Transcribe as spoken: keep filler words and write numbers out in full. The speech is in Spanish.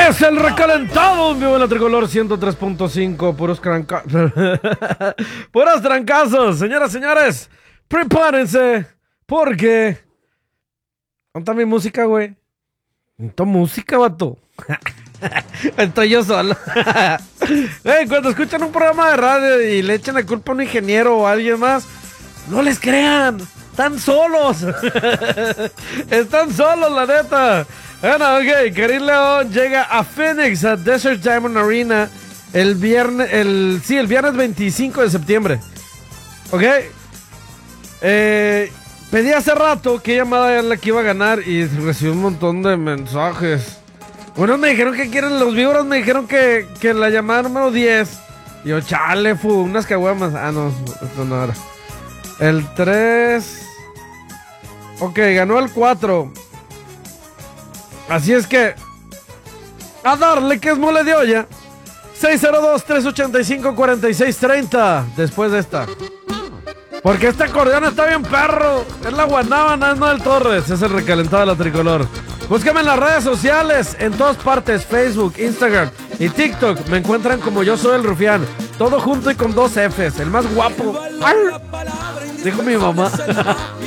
Es el recalentado en vivo en la Tricolor ciento tres punto cinco. Puros cranca... Puros trancazos. Señoras, señores, prepárense. Porque... ¿Dónde mi música, güey? ¿Dónde música, vato? Estoy yo solo. Hey, cuando escuchan un programa de radio y le echan la culpa a un ingeniero o a alguien más, no les crean. Están solos. Están solos, la neta. Bueno, ok, Karim León llega a Phoenix, a Desert Diamond Arena, el viernes, el, sí, el viernes veinticinco de septiembre. Ok. Eh, pedí hace rato qué llamada era la que iba a ganar y recibí un montón de mensajes. Unos me dijeron que quieren los vibros, me dijeron que, que la llamada número diez. Y yo, chale, fu, unas caguamas. Ah, no, esto no era. El tres. Ok, ganó el cuatro. Así es que a darle, que es mole de olla. seis cero dos, tres ocho cinco, cuatro seis tres cero. Después de esta, porque este acordeón está bien perro. Es la Guanábana, es Noel Torres. Es el recalentado de la Tricolor. Búscame en las redes sociales, en todas partes, Facebook, Instagram y TikTok. Me encuentran como Yo Soy el Rufián. Todo junto y con dos Fs. El más guapo. ¡Ay! Dijo mi mamá.